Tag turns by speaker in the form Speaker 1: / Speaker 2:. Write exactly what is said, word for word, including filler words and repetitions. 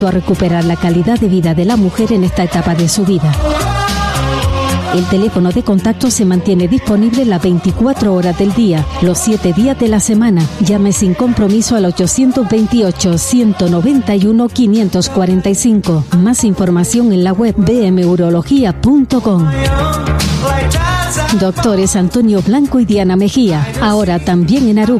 Speaker 1: a recuperar la calidad de vida de la mujer en esta etapa de su vida. El teléfono de contacto se mantiene disponible las veinticuatro horas del día, los siete días de la semana. Llame sin compromiso al ochocientos veintiocho, ciento noventa y uno, quinientos cuarenta y cinco. Más información en la web b m urología punto com. Doctores Antonio Blanco y Diana Mejía, ahora también en Aruba.